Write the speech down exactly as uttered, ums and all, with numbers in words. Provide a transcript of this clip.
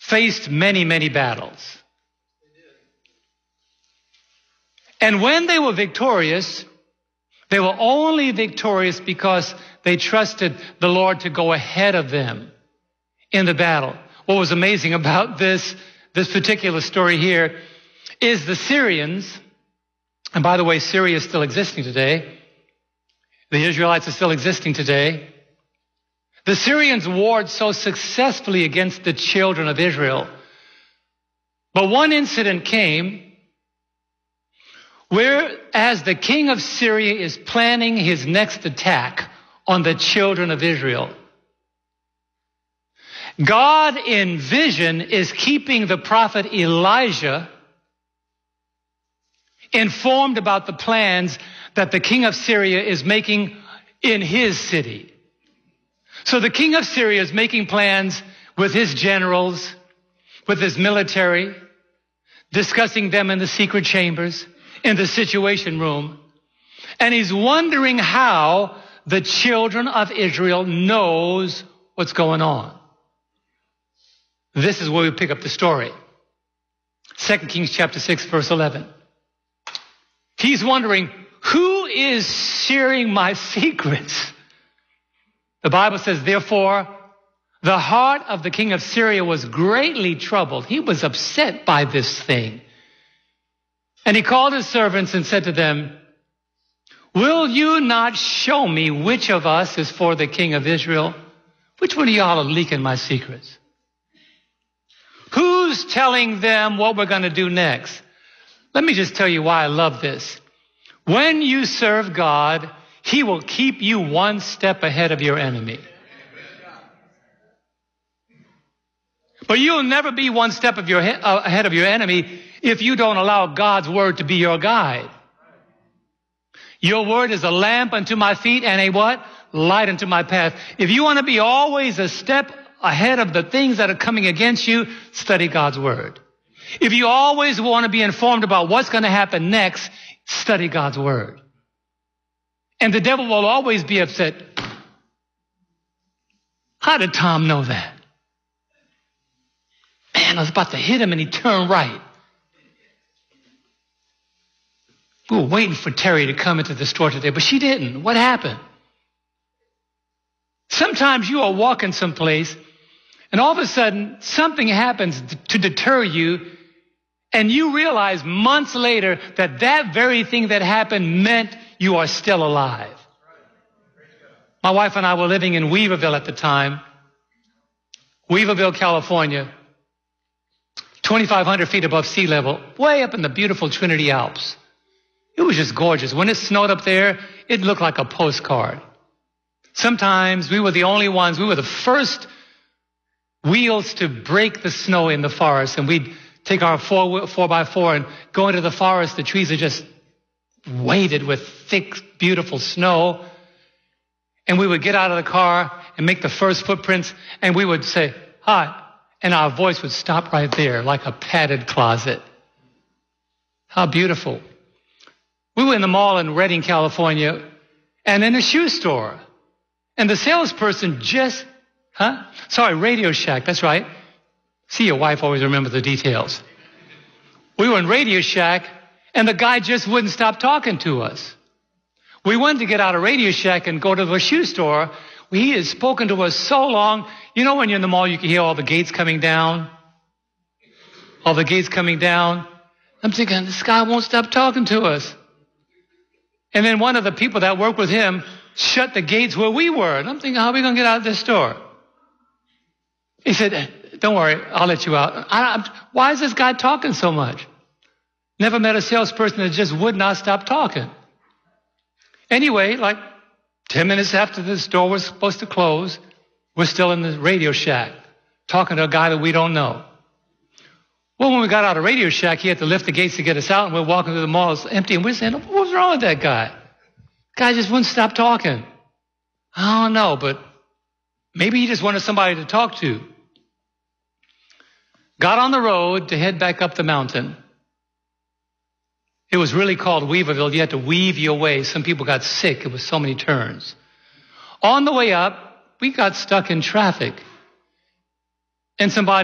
faced many, many battles. And when they were victorious, they were only victorious because they trusted the Lord to go ahead of them in the battle. What was amazing about this, this particular story here is the Syrians, and by the way, Syria is still existing today. The Israelites are still existing today. The Syrians warred so successfully against the children of Israel. But one incident came whereas the king of Syria is planning his next attack on the children of Israel, God in vision is keeping the prophet Elijah informed about the plans that the king of Syria is making in his city. So the king of Syria is making plans with his generals, with his military, discussing them in the secret chambers, in the situation room. And he's wondering how the children of Israel knows what's going on. This is where we pick up the story. Second Kings chapter six, verse eleven. He's wondering, who is sharing my secrets? The Bible says, therefore, the heart of the king of Syria was greatly troubled. He was upset by this thing. And he called his servants and said to them, will you not show me which of us is for the king of Israel? Which one of y'all are leaking my secrets? Who's telling them what we're going to do next? Let me just tell you why I love this. When you serve God, he will keep you one step ahead of your enemy. But you'll never be one step of your he- uh, ahead of your enemy if you don't allow God's word to be your guide. Your word is a lamp unto my feet and a what? Light unto my path. If you want to be always a step ahead of the things that are coming against you, study God's word. If you always want to be informed about what's going to happen next, study God's word. And the devil will always be upset. How did Tom know that? Man, I was about to hit him and he turned right. We were waiting for Terry to come into the store today, but she didn't. What happened? Sometimes you are walking someplace and all of a sudden something happens to deter you, and you realize months later that that very thing that happened meant you are still alive. My wife and I were living in Weaverville at the time. Weaverville, California. twenty-five hundred feet above sea level, way up in the beautiful Trinity Alps. It was just gorgeous. When it snowed up there, it looked like a postcard. Sometimes we were the only ones, we were the first wheels to break the snow in the forest, and we'd take our four, four by four and go into the forest. The trees are just weighted with thick, beautiful snow. And we would get out of the car and make the first footprints, and we would say, hi. And our voice would stop right there like a padded closet. How beautiful. We were in the mall in Redding, California, and in a shoe store. And the salesperson just, huh? Sorry, Radio Shack, that's right. See, your wife always remembers the details. We were in Radio Shack, and the guy just wouldn't stop talking to us. We wanted to get out of Radio Shack and go to the shoe store. He had spoken to us so long. You know when you're in the mall, you can hear all the gates coming down? All the gates coming down. I'm thinking, this guy won't stop talking to us. And then one of the people that worked with him shut the gates where we were. And I'm thinking, how are we going to get out of this store? He said, don't worry, I'll let you out. I, why is this guy talking so much? Never met a salesperson that just would not stop talking. Anyway, like ten minutes after the store was supposed to close, we're still in the Radio Shack talking to a guy that we don't know. Well, when we got out of Radio Shack, he had to lift the gates to get us out, and we're walking through the mall. It's empty, and we're saying, what's wrong with that guy? The guy just wouldn't stop talking. I don't know, but maybe he just wanted somebody to talk to. Got on the road to head back up the mountain. It was really called Weaverville. You had to weave your way. Some people got sick. It was so many turns. On the way up, we got stuck in traffic. And somebody